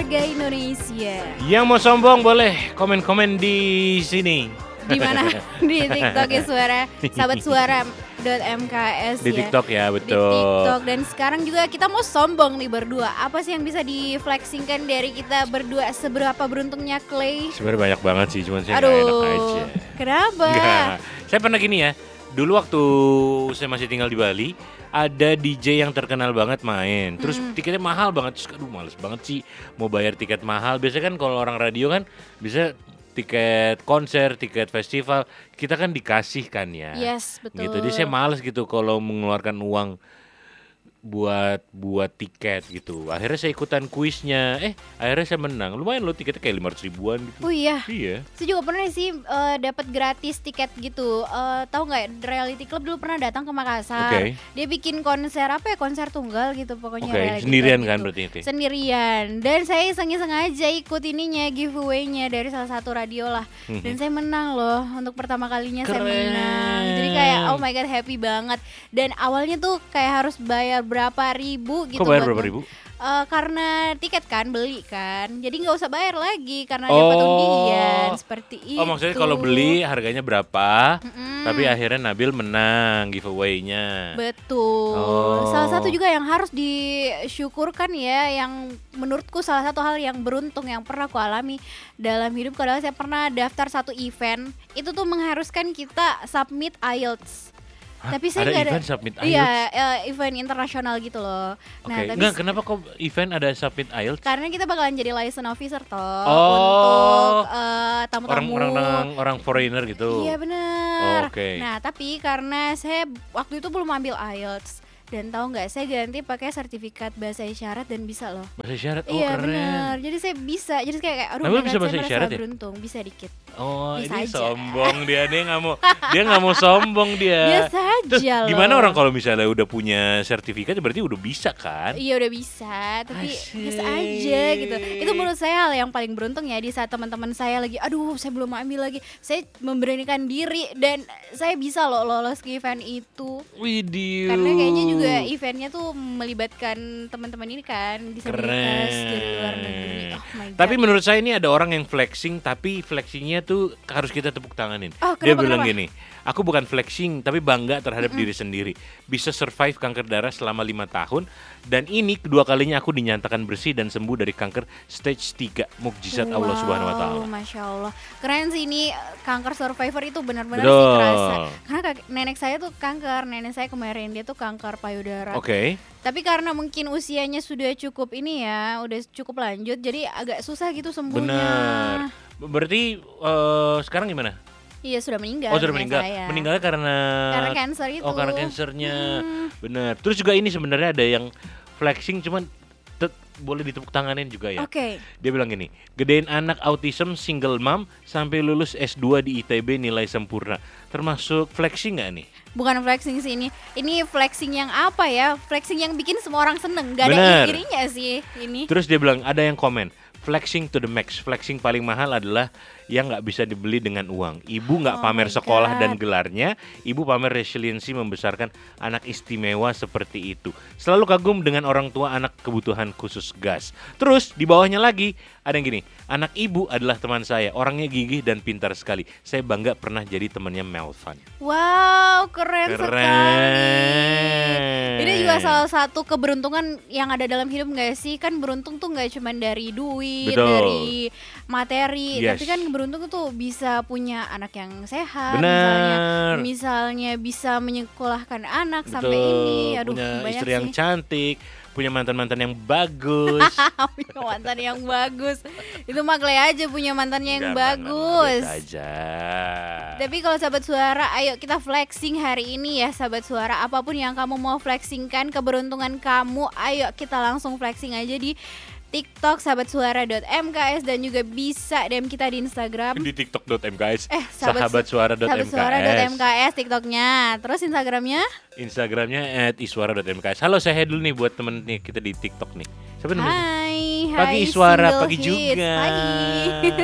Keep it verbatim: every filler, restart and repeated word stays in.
warga Indonesia. Yang mau sombong boleh komen-komen di sini. Di mana? Di TikTok ya suara sahabat suara .mks Di ya. TikTok ya, Di betul. TikTok. Dan sekarang juga kita mau sombong nih berdua. Apa sih yang bisa diflexingkan dari kita berdua? Seberapa beruntungnya Clay? Sebenarnya banyak banget sih, cuman saya Aduh, nggak enak aja. kenapa? Enggak. Saya pernah gini ya. Dulu waktu saya masih tinggal di Bali, ada D J yang terkenal banget main. Terus Mm-mm. tiketnya mahal banget. Terus aduh males banget sih mau bayar tiket mahal. Biasanya kan kalau orang radio kan bisa tiket konser, tiket festival, kita kan dikasih kan ya. Yes, betul. Gitu. Jadi saya males gitu kalau mengeluarkan uang buat buat tiket gitu. Akhirnya saya ikutan kuisnya. Eh, akhirnya saya menang. Lumayan loh, tiketnya kayak lima ratus ribuan gitu. Oh iya. Iya. Saya juga pernah sih uh, dapat gratis tiket gitu. Uh, tahu nggak Reality Club dulu pernah datang ke Makassar. Oke. Dia bikin konser apa ya? Konser tunggal gitu pokoknya. Oke, Reality sendirian Club kan gitu. berarti itu. Sendirian. Dan saya iseng-iseng aja ikut ininya giveaway-nya dari salah satu radio lah. Mhm. Dan saya menang loh untuk pertama kalinya saya Keren. menang. Jadi kayak oh my god happy banget. Dan awalnya tuh kayak harus bayar berapa ribu gitu. Kok bayar buat berapa men- ribu? Eh, karena tiket kan beli kan, jadi nggak usah bayar lagi karena Oh. dapat undian seperti itu. Oh maksudnya kalau beli harganya berapa? Mm-mm. Tapi akhirnya Nabil menang giveaway-nya. Betul. Oh. Salah satu juga yang harus disyukurkan ya, yang menurutku salah satu hal yang beruntung yang pernah aku alami dalam hidup adalah saya pernah daftar satu event itu tuh mengharuskan kita submit I E L T S. Hah? Tapi saya Ada nggak event submit I E L T S? Iya, eh, event internasional gitu loh. Oke, Nah, tapi enggak kenapa kok event ada submit I E L T S? karena kita bakalan jadi license officer toh Oh. untuk eh, tamu-tamu. Orang-orang orang, orang foreigner gitu. Iya benar. Oke. Nah tapi karena saya waktu itu belum ambil I E L T S dan tahu nggak saya ganti pakai sertifikat bahasa isyarat dan bisa loh. Bahasa isyarat, oh iya keren. benar. Jadi saya bisa. Jadi kayak, kayak aduh Nabil beneran bisa saya bahasa merasa isyarat ya? beruntung bisa dikit. Oh Bisa ini aja. sombong dia, dia nggak mau dia nggak mau sombong dia. Biasa Terus aja loh. gimana orang kalau misalnya udah punya sertifikat berarti udah bisa kan? Iya udah bisa, tapi Asik. bisa aja gitu. Itu menurut saya hal yang paling beruntung ya di saat teman-teman saya lagi, aduh saya belum ambil lagi. Saya memberanikan diri dan saya bisa loh lolos ke event itu. Widih. Karena kayaknya juga eventnya tuh melibatkan teman-teman ini kan disabilitas dari luar negeri. Oh my god. Tapi menurut saya ini ada orang yang flexing, tapi flexingnya tuh harus kita tepuk tanganin. Oh, Dia kenapa, bilang kenapa? gini, aku bukan flexing tapi bangga terhadap diri sendiri. Bisa survive kanker darah selama lima tahun dan ini kedua kalinya aku dinyatakan bersih dan sembuh dari kanker stage tiga. Mukjizat Allah Subhanahu wa taala. Wow, Masya Allah. Keren sih ini kanker survivor itu benar-benar Betul. sih kerasa. Karena kak- nenek saya tuh kanker, nenek saya kemarin dia tuh kanker payudara. Oke. Tapi karena mungkin usianya sudah cukup ini ya, udah cukup lanjut, jadi agak susah gitu sembuhnya. Benar. Berarti eh, sekarang gimana? Iya sudah meninggal. Oh sudah nenek meninggal. saya. Meninggalnya karena Karena cancer itu. Oh karena kansernya. Hmm. Benar. Terus juga ini sebenarnya ada yang flexing cuman tet- boleh ditepuk tanganin juga ya. Oke. Dia bilang gini, gedein anak autism single mom sampai lulus S dua di I T B nilai sempurna. Termasuk flexing gak nih? Bukan flexing sih ini. Ini flexing yang apa ya? Flexing yang bikin semua orang seneng. Gak Bener. ada irinya sih ini. Terus dia bilang, ada yang komen, flexing to the max. Flexing paling mahal adalah yang gak bisa dibeli dengan uang. Ibu gak Oh pamer my sekolah God. dan gelarnya, ibu pamer resiliensi membesarkan anak istimewa seperti itu. Selalu kagum dengan orang tua anak kebutuhan khusus gas. Terus di bawahnya lagi ada yang gini, anak ibu adalah teman saya, orangnya gigih dan pintar sekali. Saya bangga pernah jadi temannya Melvan. Wow, keren, sekali. Keren. Ini juga salah satu keberuntungan yang ada dalam hidup gak sih? Kan beruntung tuh gak cuma dari duit, Betul. dari materi, Yes. tapi kan beruntung tuh bisa punya anak yang sehat, Benar. misalnya, misalnya bisa menyekolahkan anak sampai ini. Aduh, punya banyak istri sih. yang cantik, punya mantan-mantan yang bagus. Punya mantan yang bagus. Itu mah Clay aja punya mantannya yang Enggak, enggak, enggak, bagus. biasa aja. Tapi kalau sahabat suara, ayo kita flexing hari ini ya sahabat suara. Apapun yang kamu mau flexingkan, keberuntungan kamu, ayo kita langsung flexing aja di TikTok sahabat suara.mks dan juga bisa D M kita di Instagram. Di tiktok dot m k s, Eh, sahabat, sahabat suara dot sahabat m k s, suara.mks TikToknya. Terus Instagramnya? Instagramnya at iswara dot m k s. Halo, saya dulu nih buat temen nih kita di TikTok nih. Siapa namanya? Hai, Pagi hai Iswara, single pagi hits. juga. Pagi.